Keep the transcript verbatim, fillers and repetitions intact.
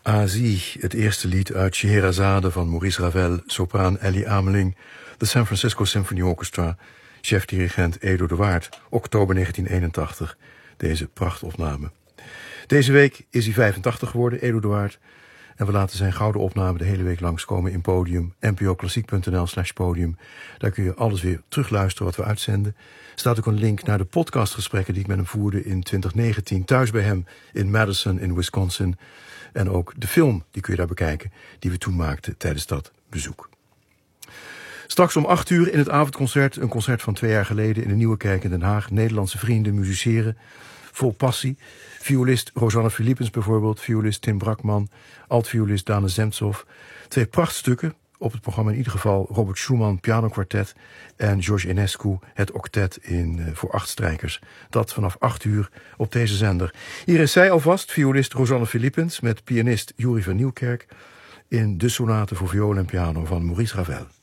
Asie, het eerste lied uit Scheherazade van Maurice Ravel, sopraan Ellie Ameling, de San Francisco Symphony Orchestra, chefdirigent Edo de Waard, oktober negentien eenentachtig, deze prachtopname. Deze week is hij vijfentachtig geworden, Edo de Waard, en we laten zijn gouden opname de hele week langskomen in Podium, npoklassiek.nl slash podium. Daar kun je alles weer terugluisteren wat we uitzenden. Er staat ook een link naar de podcastgesprekken die ik met hem voerde in twintig negentien, thuis bij hem in Madison in Wisconsin. En ook de film, die kun je daar bekijken, die we toen maakten tijdens dat bezoek. Straks om acht uur in het avondconcert, een concert van twee jaar geleden in de Nieuwe Kerk in Den Haag. Nederlandse vrienden musiceren, vol passie. Violist Rosanne Philippens bijvoorbeeld, violist Tim Brakman, altviolist Dane Zemtsov. Twee prachtstukken, op het programma in ieder geval Robert Schumann pianokwartet en George Enescu het octet in, uh, voor acht strijkers. Dat vanaf acht uur op deze zender. Hier is zij alvast, violist Rosanne Philippens met pianist Juri van Nieuwkerk in de sonate voor viool en piano van Maurice Ravel.